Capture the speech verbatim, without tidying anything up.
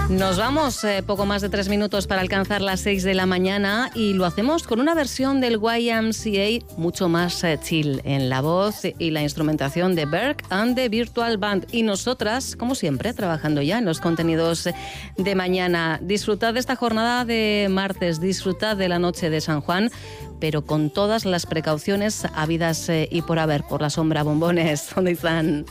Nos vamos, eh, poco más de tres minutos para alcanzar las seis de la mañana y lo hacemos con una versión del Y M C A mucho más eh, chill en la voz y la instrumentación de Berg and the Virtual Band. Y nosotras, como siempre, trabajando ya en los contenidos de mañana. Disfrutad de esta jornada de martes, disfrutad de la noche de San Juan, pero con todas las precauciones habidas eh, y por haber. Por la sombra, bombones, ¿dónde están?